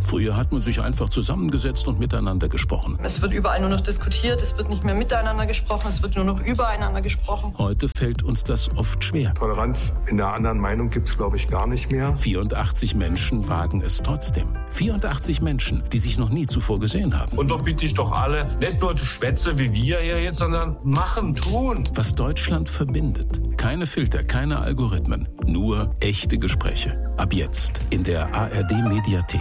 Früher hat man sich einfach zusammengesetzt und miteinander gesprochen. Es wird überall nur noch diskutiert, es wird nicht mehr miteinander gesprochen, es wird nur noch übereinander gesprochen. Heute fällt uns das oft schwer. Toleranz in der anderen Meinung gibt es, glaube ich, gar nicht mehr. 84 Menschen wagen es trotzdem. 84 Menschen, die sich noch nie zuvor gesehen haben. Und da bitte ich doch alle, nicht nur die Schwätze wie wir hier jetzt, sondern machen, tun. Was Deutschland verbindet. Keine Filter, keine Algorithmen. Nur echte Gespräche. Ab jetzt in der ARD-Mediathek.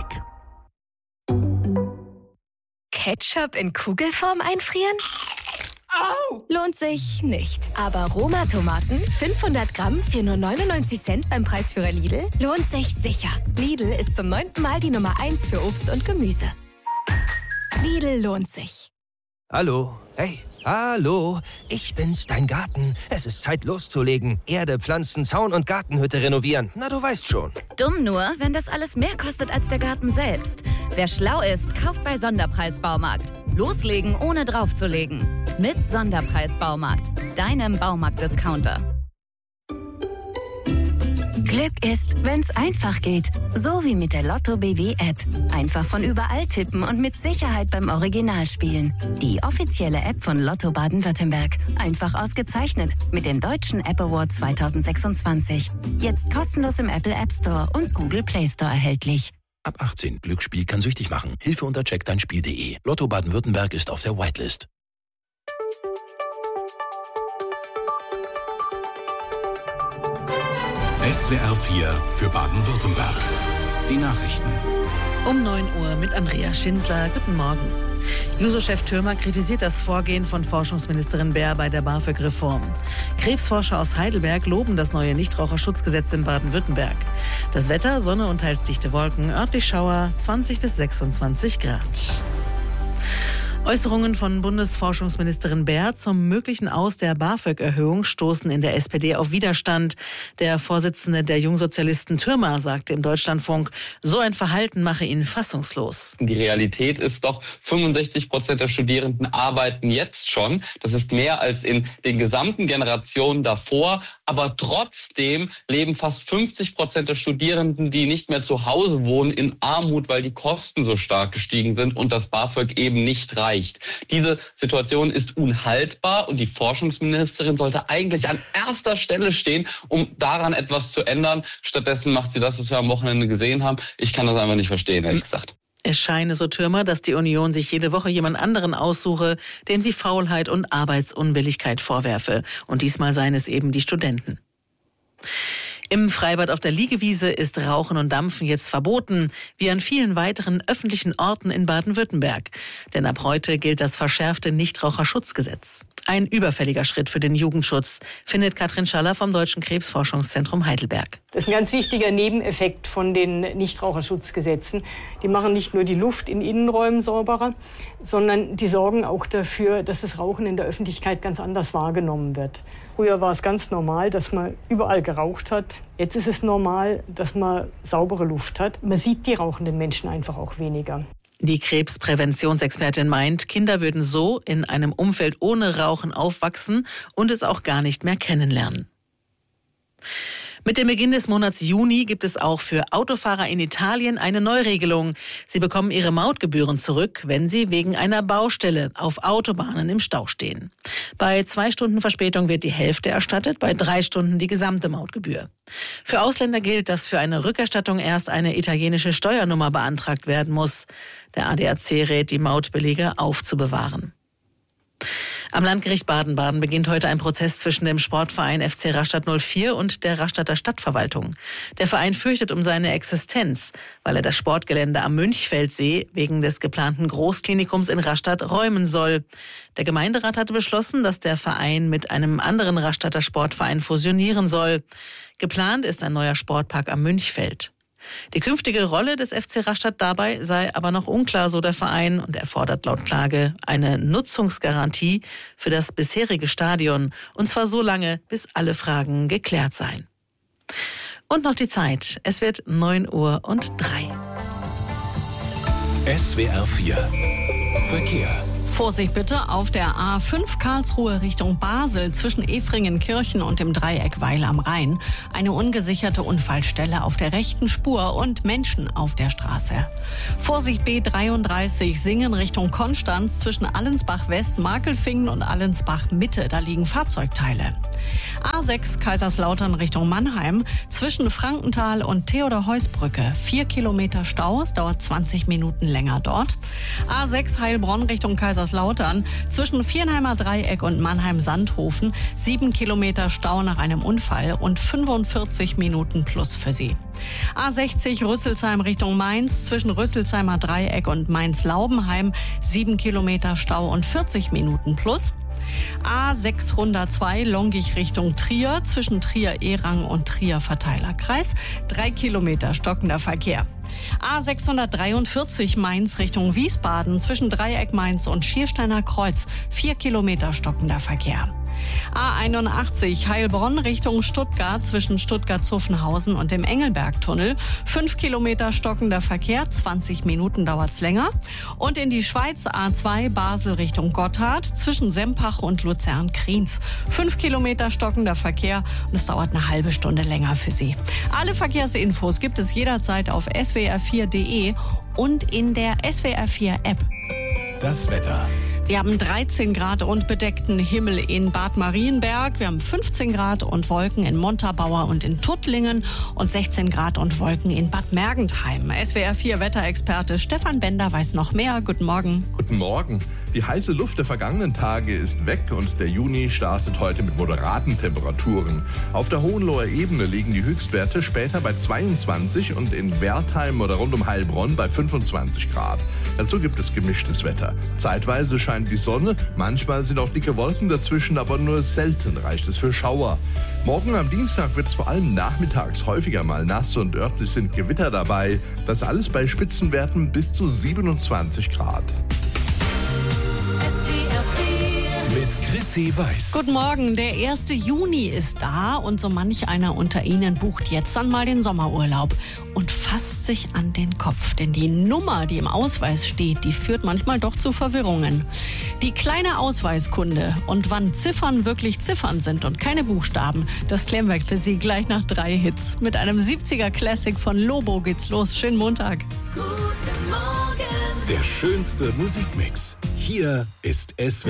Ketchup in Kugelform einfrieren? Au! Lohnt sich nicht. Aber Roma-Tomaten, 500 Gramm für nur 99 Cent beim Preisführer Lidl, lohnt sich sicher. Lidl ist zum 9. Mal die Nummer 1 für Obst und Gemüse. Lidl lohnt sich. Hallo, hey, hallo, ich bin's, dein Garten. Es ist Zeit loszulegen. Erde, Pflanzen, Zaun und Gartenhütte renovieren. Na, du weißt schon. Dumm nur, wenn das alles mehr kostet als der Garten selbst. Wer schlau ist, kauft bei Sonderpreis Baumarkt. Loslegen, ohne draufzulegen. Mit Sonderpreis Baumarkt, deinem Baumarkt-Discounter. Glück ist, wenn's einfach geht. So wie mit der Lotto BW-App. Einfach von überall tippen und mit Sicherheit beim Original spielen. Die offizielle App von Lotto Baden-Württemberg. Einfach ausgezeichnet mit dem Deutschen App Award 2026. Jetzt kostenlos im Apple App Store und Google Play Store erhältlich. Ab 18. Glücksspiel kann süchtig machen. Hilfe unter checkdeinspiel.de. Lotto Baden-Württemberg ist auf der Whitelist. SWR 4 für Baden-Württemberg. Die Nachrichten. Um 9 Uhr mit Andrea Schindler. Guten Morgen. Juso-Chef Thürmer kritisiert das Vorgehen von Forschungsministerin Baer bei der BAföG-Reform. Krebsforscher aus Heidelberg loben das neue Nichtraucherschutzgesetz in Baden-Württemberg. Das Wetter, Sonne und teils dichte Wolken, örtlich Schauer, 20 bis 26 Grad. Äußerungen von Bundesforschungsministerin Baer zum möglichen Aus der BAföG-Erhöhung stoßen in der SPD auf Widerstand. Der Vorsitzende der Jungsozialisten Thürmer sagte im Deutschlandfunk, so ein Verhalten mache ihn fassungslos. Die Realität ist doch, 65% der Studierenden arbeiten jetzt schon. Das ist mehr als in den gesamten Generationen davor. Aber trotzdem leben fast 50% der Studierenden, die nicht mehr zu Hause wohnen, in Armut, weil die Kosten so stark gestiegen sind und das BAföG eben nicht reicht. Diese Situation ist unhaltbar und die Forschungsministerin sollte eigentlich an erster Stelle stehen, um daran etwas zu ändern. Stattdessen macht sie das, was wir am Wochenende gesehen haben. Ich kann das einfach nicht verstehen, ehrlich gesagt. Es scheine, so Thürmer, dass die Union sich jede Woche jemand anderen aussuche, dem sie Faulheit und Arbeitsunwilligkeit vorwerfe. Und diesmal seien es eben die Studenten. Im Freibad auf der Liegewiese ist Rauchen und Dampfen jetzt verboten, wie an vielen weiteren öffentlichen Orten in Baden-Württemberg. Denn ab heute gilt das verschärfte Nichtraucherschutzgesetz. Ein überfälliger Schritt für den Jugendschutz, findet Katrin Schaller vom Deutschen Krebsforschungszentrum Heidelberg. Das ist ein ganz wichtiger Nebeneffekt von den Nichtraucherschutzgesetzen. Die machen nicht nur die Luft in Innenräumen sauberer, sondern die sorgen auch dafür, dass das Rauchen in der Öffentlichkeit ganz anders wahrgenommen wird. Früher war es ganz normal, dass man überall geraucht hat. Jetzt ist es normal, dass man saubere Luft hat. Man sieht die rauchenden Menschen einfach auch weniger. Die Krebspräventionsexpertin meint, Kinder würden so in einem Umfeld ohne Rauchen aufwachsen und es auch gar nicht mehr kennenlernen. Mit dem Beginn des Monats Juni gibt es auch für Autofahrer in Italien eine Neuregelung. Sie bekommen ihre Mautgebühren zurück, wenn sie wegen einer Baustelle auf Autobahnen im Stau stehen. Bei 2 Stunden Verspätung wird die Hälfte erstattet, bei 3 Stunden die gesamte Mautgebühr. Für Ausländer gilt, dass für eine Rückerstattung erst eine italienische Steuernummer beantragt werden muss. Der ADAC rät, die Mautbelege aufzubewahren. Am Landgericht Baden-Baden beginnt heute ein Prozess zwischen dem Sportverein FC Rastatt 04 und der Rastatter Stadtverwaltung. Der Verein fürchtet um seine Existenz, weil er das Sportgelände am Münchfeldsee wegen des geplanten Großklinikums in Rastatt räumen soll. Der Gemeinderat hatte beschlossen, dass der Verein mit einem anderen Rastatter Sportverein fusionieren soll. Geplant ist ein neuer Sportpark am Münchfeld. Die künftige Rolle des FC Rastatt dabei sei aber noch unklar, so der Verein, und er fordert laut Klage eine Nutzungsgarantie für das bisherige Stadion, und zwar so lange, bis alle Fragen geklärt seien. Und noch die Zeit. Es wird 9:03 Uhr. SWR 4 Verkehr. Vorsicht bitte auf der A5 Karlsruhe Richtung Basel zwischen Efringenkirchen und dem Dreieck Weil am Rhein. Eine ungesicherte Unfallstelle auf der rechten Spur und Menschen auf der Straße. Vorsicht B33 Singen Richtung Konstanz zwischen Allensbach West, Markelfingen und Allensbach Mitte. Da liegen Fahrzeugteile. A6 Kaiserslautern Richtung Mannheim zwischen Frankenthal und Theodor-Heuss-Brücke. 4 Kilometer Stau, es dauert 20 Minuten länger dort. A6 Heilbronn Richtung Kaiserslautern zwischen Viernheimer Dreieck und Mannheim-Sandhofen. 7 Kilometer Stau nach einem Unfall und 45 Minuten plus für Sie. A60 Rüsselsheim Richtung Mainz zwischen Rüsselsheimer Dreieck und Mainz-Laubenheim. 7 Kilometer Stau und 40 Minuten plus. A602 Longich Richtung Trier zwischen Trier-Erang und Trier-Verteilerkreis. 3 Kilometer stockender Verkehr. A643 Mainz Richtung Wiesbaden zwischen Dreieck Mainz und Schiersteiner Kreuz. 4 Kilometer stockender Verkehr. A81 Heilbronn Richtung Stuttgart zwischen Stuttgart-Zuffenhausen und dem Engelbergtunnel. 5 Kilometer stockender Verkehr, 20 Minuten dauert's länger. Und in die Schweiz A2 Basel Richtung Gotthard zwischen Sempach und Luzern-Kriens. 5 Kilometer stockender Verkehr und es dauert eine halbe Stunde länger für Sie. Alle Verkehrsinfos gibt es jederzeit auf swr4.de und in der SWR4-App. Das Wetter. Wir haben 13 Grad und bedeckten Himmel in Bad Marienberg. Wir haben 15 Grad und Wolken in Montabaur und in Tuttlingen und 16 Grad und Wolken in Bad Mergentheim. SWR4 Wetterexperte Stefan Bender weiß noch mehr. Guten Morgen. Guten Morgen. Die heiße Luft der vergangenen Tage ist weg und der Juni startet heute mit moderaten Temperaturen. Auf der Hohenloher Ebene liegen die Höchstwerte später bei 22 und in Wertheim oder rund um Heilbronn bei 25 Grad. Dazu gibt es gemischtes Wetter. Zeitweise scheint die Sonne, manchmal sind auch dicke Wolken dazwischen, aber nur selten reicht es für Schauer. Morgen am Dienstag wird es vor allem nachmittags häufiger mal nass und örtlich sind Gewitter dabei. Das alles bei Spitzenwerten bis zu 27 Grad. Mit Chrissy Weiß. Guten Morgen, der 1. Juni ist da und so manch einer unter Ihnen bucht jetzt dann mal den Sommerurlaub und fasst sich an den Kopf. Denn die Nummer, die im Ausweis steht, die führt manchmal doch zu Verwirrungen. Die kleine Ausweiskunde und wann Ziffern wirklich Ziffern sind und keine Buchstaben, das klären wir für Sie gleich nach 3 Hits. Mit einem 70er Classic von Lobo geht's los. Schönen Montag. Guten Morgen. Der schönste Musikmix. Hier ist SWR.